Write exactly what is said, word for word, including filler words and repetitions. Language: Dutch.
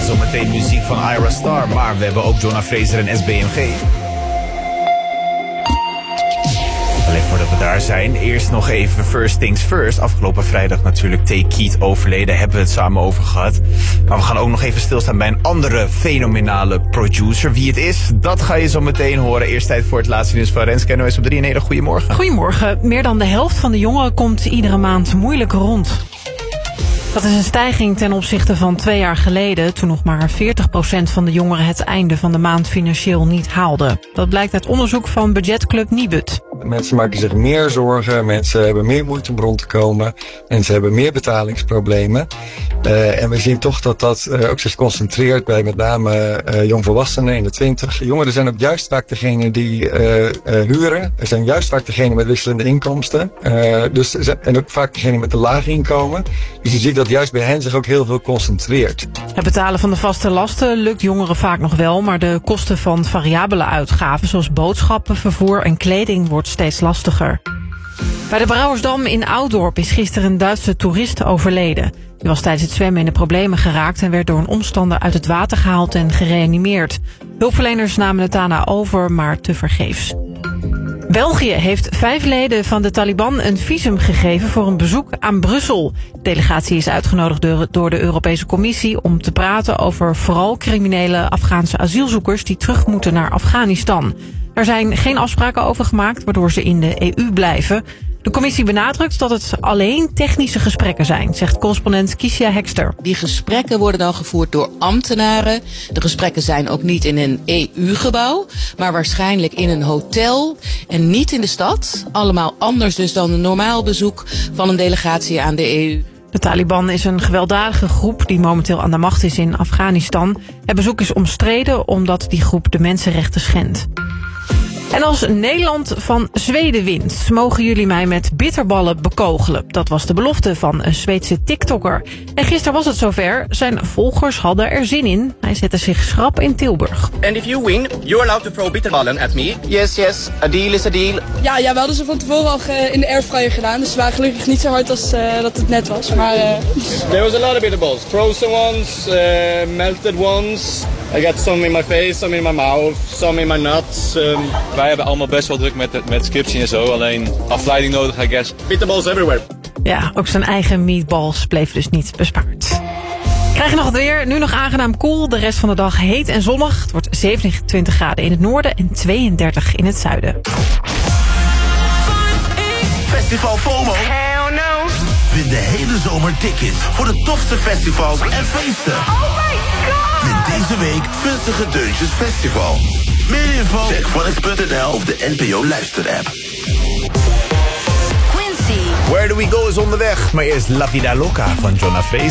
zometeen muziek van Ira Star. Maar we hebben ook Jonna Fraser en S B M G. Alleen voordat we daar zijn, eerst nog even first things first. Afgelopen vrijdag natuurlijk Tay Keith overleden, hebben we het samen over gehad. Maar we gaan ook nog even stilstaan bij een andere fenomenale producer. Wie het is, dat ga je zo meteen horen. Eerst tijd voor het laatste nieuws van Renske N O S op drie. Een hele goede morgen. Goedemorgen. Meer dan de helft van de jongeren komt iedere maand moeilijk rond. Dat is een stijging ten opzichte van twee jaar geleden, toen nog maar veertig procent van de jongeren het einde van de maand financieel niet haalde. Dat blijkt uit onderzoek van budgetclub Nibud. Mensen maken zich meer zorgen, mensen hebben meer moeite om rond te komen, mensen hebben meer betalingsproblemen. Uh, en we zien toch dat dat uh, ook zich concentreert bij met name uh, jongvolwassenen in de twintig. Jongeren zijn ook juist vaak degene die uh, uh, huren, er zijn juist vaak degene met wisselende inkomsten. Uh, dus, en ook vaak degene met een laag inkomen. Dus je ziet dat juist bij hen zich ook heel veel concentreert. Het betalen van de vaste lasten lukt jongeren vaak nog wel, maar de kosten van variabele uitgaven zoals boodschappen, vervoer en kleding wordt steeds lastiger. Bij de Brouwersdam in Ouddorp is gisteren een Duitse toerist overleden. Hij was tijdens het zwemmen in de problemen geraakt en werd door een omstander uit het water gehaald en gereanimeerd. Hulpverleners namen het daarna over, maar tevergeefs. België heeft vijf leden van de Taliban een visum gegeven voor een bezoek aan Brussel. De delegatie is uitgenodigd door de Europese Commissie om te praten over vooral criminele Afghaanse asielzoekers die terug moeten naar Afghanistan. Er zijn geen afspraken over gemaakt, waardoor ze in de E U blijven. De commissie benadrukt dat het alleen technische gesprekken zijn, zegt correspondent Kiesja Hekster. Die gesprekken worden dan gevoerd door ambtenaren. De gesprekken zijn ook niet in een E U-gebouw, maar waarschijnlijk in een hotel en niet in de stad. Allemaal anders dus dan een normaal bezoek van een delegatie aan de E U. De Taliban is een gewelddadige groep die momenteel aan de macht is in Afghanistan. Het bezoek is omstreden omdat die groep de mensenrechten schendt. En als Nederland van Zweden wint, mogen jullie mij met bitterballen bekogelen. Dat was de belofte van een Zweedse TikToker. En gisteren was het zover. Zijn volgers hadden er zin in. Hij zette zich schrap in Tilburg. And if you win, you're allowed to throw bitterballen at me. Yes, yes, a deal is a deal. Ja, ja, we hadden ze van tevoren al in de airfryer gedaan. Dus ze waren gelukkig niet zo hard als uh, dat het net was. Maar, uh... There was a lot of bitterballs. Frozen ones, uh, melted ones. I got some in my face, some in my mouth, some in my nuts. Um... Wij hebben allemaal best wel druk met, met scriptie en zo. Alleen afleiding nodig, I guess. Bitterballs everywhere. Ja, ook zijn eigen meatballs bleef dus niet bespaard. Krijg je nog het weer. Nu nog aangenaam koel. De rest van de dag heet en zonnig. Het wordt zevenentwintig graden in het noorden en tweeëndertig in het zuiden. Festival FOMO? Hell no. Win de hele zomer tickets voor de tofste festivals en feesten. Oh my god. Win deze week Gunstige Deuntjes Festival. Meer info? Check Phonics punt n l of de N P O luisterapp. Quincy. Where Do We Go is onderweg. Maar eerst La Vida Loca van Jonna Fraser.